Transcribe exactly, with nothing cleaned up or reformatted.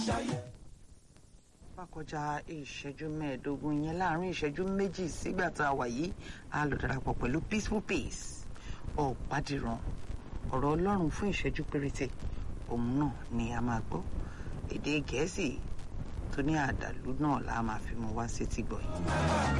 bá kọjá ìṣẹ́jú mẹ́ẹ̀ẹ́dógún yẹn láàrin ìṣẹ́jú méjì sígbà tá a wà yìí a lọ darapọ̀ pẹ̀lú Peaceful Peace Ọ̀pádìran ọ̀rọ̀ Ọlọ́run fún ìṣẹ́jú péréte òun náà ni a máa gbọ́ èdè Gẹ̀ẹ́sì tó ní àdàlú náà la máa fi mú wá sétí gbọ́ yìí.